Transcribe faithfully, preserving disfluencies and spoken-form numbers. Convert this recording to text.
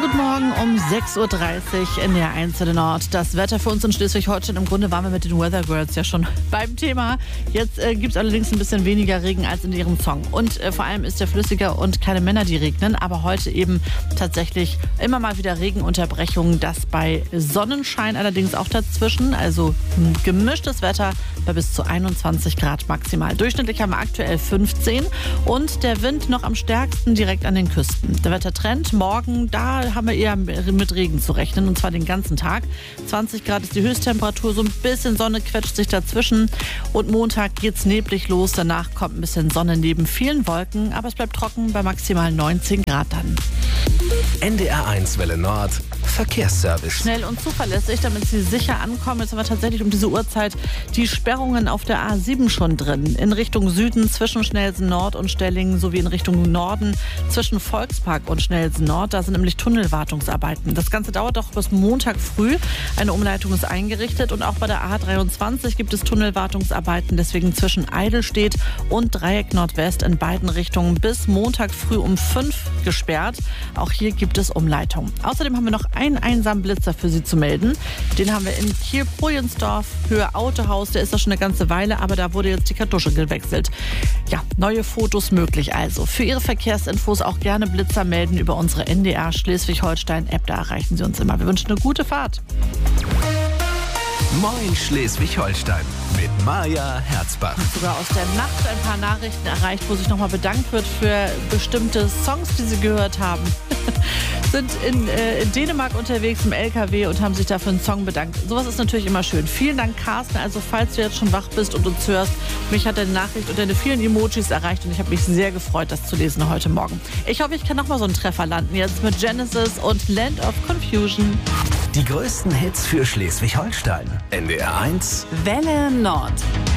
guten Morgen um sechs Uhr dreißig in der eins Welle Nord. Das Wetter für uns in Schleswig-Holstein. Im Grunde waren wir mit den Weather Girls ja schon beim Thema. Jetzt äh, gibt es allerdings ein bisschen weniger Regen als in ihrem Song. Und äh, vor allem ist der flüssiger und keine Männer, die regnen. Aber heute eben tatsächlich immer mal wieder Regenunterbrechungen. Das bei Sonnenschein allerdings auch dazwischen. Also ein gemischtes Wetter bei bis zu einundzwanzig Grad maximal. Durchschnittlich haben wir aktuell fünfzehn. Und der Wind noch am stärksten direkt an den Küsten. Der Wettertrend morgen, da haben wir eher mit Regen zu rechnen, und zwar den ganzen Tag. zwanzig Grad ist die Höchsttemperatur, so ein bisschen Sonne quetscht sich dazwischen. Und Montag geht's neblig los, danach kommt ein bisschen Sonne neben vielen Wolken, aber es bleibt trocken bei maximal neunzehn Grad dann. N D R eins Welle Nord Verkehrsservice. Schnell und zuverlässig, damit Sie sicher ankommen. Jetzt haben wir tatsächlich um diese Uhrzeit die Sperrungen auf der A sieben schon drin. In Richtung Süden zwischen Schnellsen Nord und Stellingen sowie in Richtung Norden zwischen Volkspark und Schnellsen Nord. Da sind nämlich Tunnelwartungsarbeiten. Das Ganze dauert doch bis Montag früh. Eine Umleitung ist eingerichtet und auch bei der A dreiundzwanzig gibt es Tunnelwartungsarbeiten. Deswegen zwischen Eidelstedt und Dreieck Nordwest in beiden Richtungen bis Montag früh um fünf gesperrt. Auch hier gibt es Umleitung. Außerdem haben wir noch einen einsamen Blitzer für Sie zu melden. Den haben wir in Kiel-Projensdorf, Höhe Autohaus. Der ist da schon eine ganze Weile, aber da wurde jetzt die Kartusche gewechselt. Ja, neue Fotos möglich also. Für Ihre Verkehrsinfos auch gerne Blitzer melden über unsere N D R Schleswig-Holstein-App. Da erreichen Sie uns immer. Wir wünschen eine gute Fahrt. Moin Schleswig-Holstein mit Maja Herzbach. Sogar aus der Nacht ein paar Nachrichten erreicht, wo sich nochmal bedankt wird für bestimmte Songs, die Sie gehört haben. Sind in, äh, in Dänemark unterwegs im L K W und haben sich dafür einen Song bedankt. Sowas ist natürlich immer schön. Vielen Dank, Carsten. Also falls du jetzt schon wach bist und uns hörst, mich hat deine Nachricht und deine vielen Emojis erreicht und ich habe mich sehr gefreut, das zu lesen heute Morgen. Ich hoffe, ich kann nochmal so einen Treffer landen jetzt mit Genesis und Land of Confusion. Die größten Hits für Schleswig-Holstein. N D R eins Welle Nord.